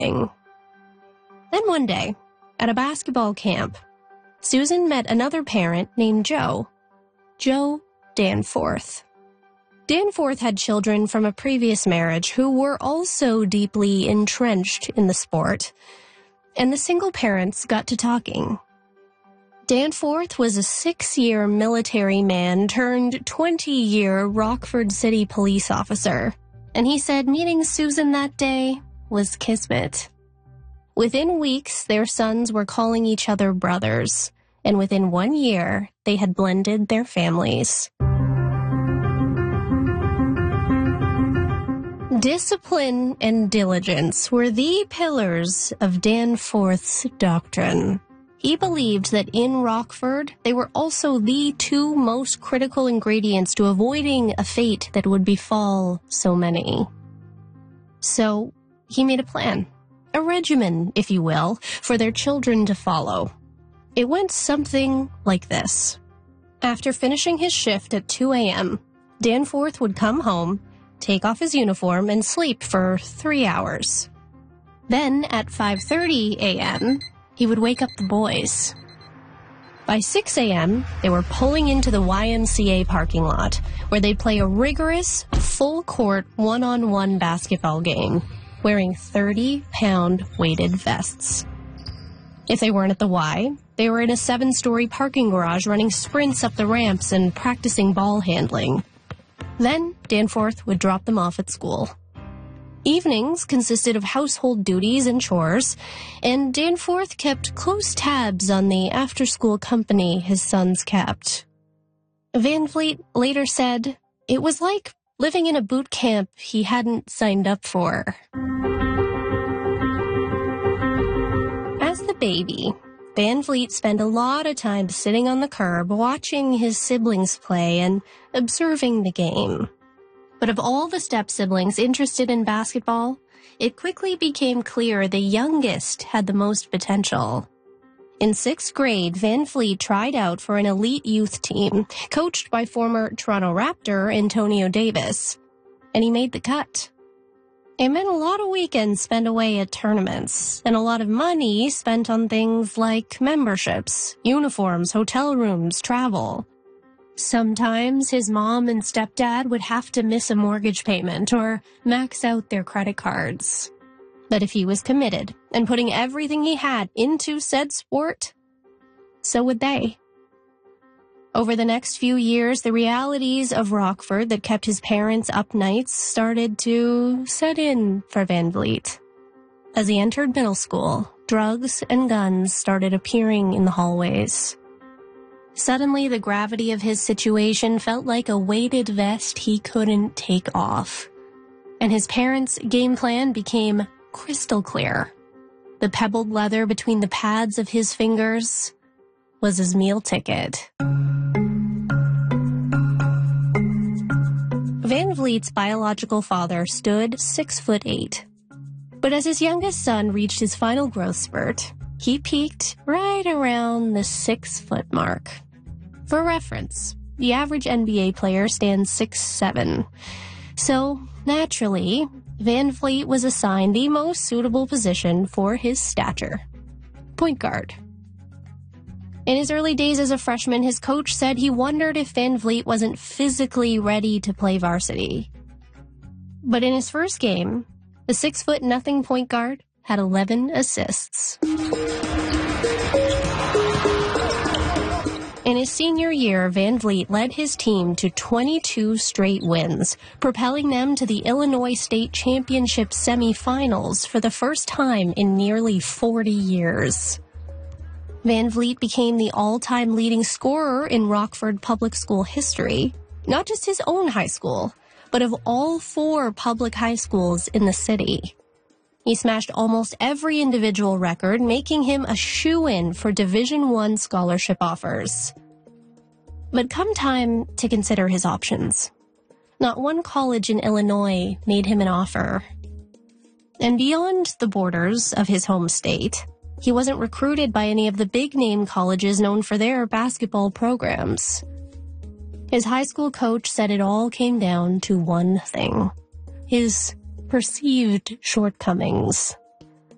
Then one day, at a basketball camp, Susan met another parent named Joe Danforth. Danforth had children from a previous marriage who were also deeply entrenched in the sport, and the single parents got to talking. Danforth was a 6-year military man turned 20-year Rockford City police officer, and he said meeting Susan that day was kismet. Within weeks, their sons were calling each other brothers, and within 1 year, they had blended their families. Discipline and diligence were the pillars of Danforth's doctrine. He believed that in Rockford, they were also the two most critical ingredients to avoiding a fate that would befall so many. So, he made a plan. A regimen, if you will, for their children to follow. It went something like this. After finishing his shift at 2 a.m., Danforth would come home, take off his uniform, and sleep for 3 hours. Then, at 5:30 a.m., he would wake up the boys. By 6 a.m., they were pulling into the YMCA parking lot, where they'd play a rigorous, full-court, one-on-one basketball game, wearing 30-pound weighted vests. If they weren't at the Y, they were in a 7-story parking garage running sprints up the ramps and practicing ball handling. Then, Danforth would drop them off at school. Evenings consisted of household duties and chores, and Danforth kept close tabs on the after-school company his sons kept. Van Vliet later said, "It was like living in a boot camp he hadn't signed up for." As the baby, Van Vliet spent a lot of time sitting on the curb watching his siblings play and observing the game. But of all the step-siblings interested in basketball, it quickly became clear the youngest had the most potential. In 6th grade, Van Vliet tried out for an elite youth team, coached by former Toronto Raptor Antonio Davis, and he made the cut. It meant a lot of weekends spent away at tournaments, and a lot of money spent on things like memberships, uniforms, hotel rooms, travel. Sometimes his mom and stepdad would have to miss a mortgage payment or max out their credit cards. But if he was committed and putting everything he had into said sport, so would they. Over the next few years, the realities of Rockford that kept his parents up nights started to set in for Van Vliet. As he entered middle school, drugs and guns started appearing in the hallways. Suddenly, the gravity of his situation felt like a weighted vest he couldn't take off. And his parents' game plan became crystal clear. The pebbled leather between the pads of his fingers was his meal ticket. Van Vliet's biological father stood 6'8". But as his youngest son reached his final growth spurt, he peaked right around the 6-foot mark. For reference, the average NBA player stands 6'7". So, naturally, Van Vliet was assigned the most suitable position for his stature: point guard. In his early days as a freshman, his coach said he wondered if Van Vliet wasn't physically ready to play varsity. But in his first game, the 6'0" point guard had 11 assists. In his senior year, Van Vliet led his team to 22 straight wins, propelling them to the Illinois State Championship semifinals for the first time in nearly 40 years. Van Vliet became the all-time leading scorer in Rockford public school history, not just his own high school, but of all 4 public high schools in the city. He smashed almost every individual record, making him a shoo-in for Division I scholarship offers. But come time to consider his options, not one college in Illinois made him an offer. And beyond the borders of his home state, he wasn't recruited by any of the big-name colleges known for their basketball programs. His high school coach said it all came down to one thing: his perceived shortcomings.